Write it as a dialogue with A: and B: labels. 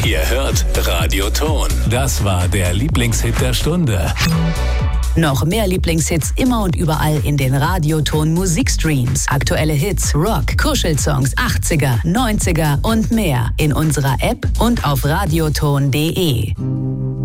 A: Ihr hört Radioton. Das war der Lieblingshit der Stunde.
B: Noch mehr Lieblingshits immer und überall in den Radioton Musikstreams. Aktuelle Hits, Rock, Kuschelsongs, 80er, 90er und mehr in unserer App und auf radioton.de.